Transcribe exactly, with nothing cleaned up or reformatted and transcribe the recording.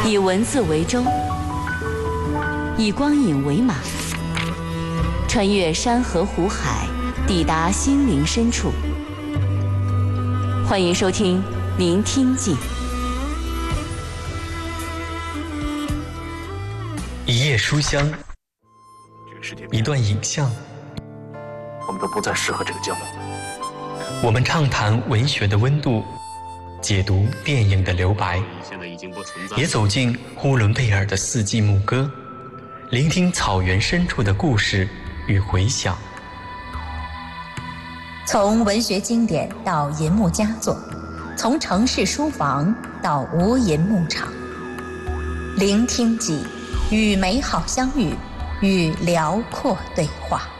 以文字为舟，以光影为马，穿越山河湖海，抵达心灵深处。欢迎收听《聆听记》。 一页书香，一段影像， 我们都不再适合这个节目。 我们畅谈文学的温度，解读电影的留白，也走进呼伦贝尔的四季牧歌，聆听草原深处的故事与回响。 从文学经典到银幕佳作，从城市书房到无垠牧场，聆听记，与美好相遇，与辽阔对话。